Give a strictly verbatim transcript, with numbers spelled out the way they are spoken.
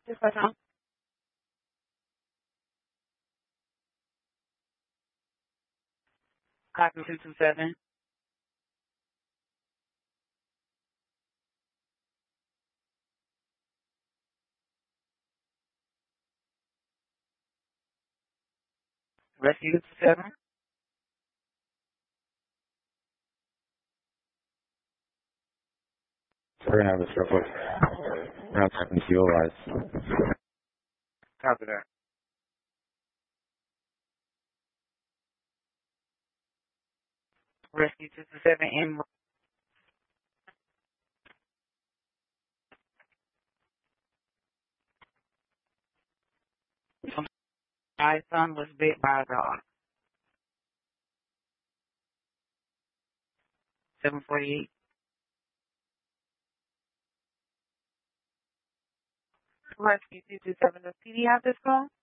This person. Copy two two seven. Rescue two two seven. We're gonna have this real quick. We're not talking to you live. Copy that. Rescue two two seven in. My son was bit by a dog. seven forty-eight. Rescue two two seven. Does P D have this call?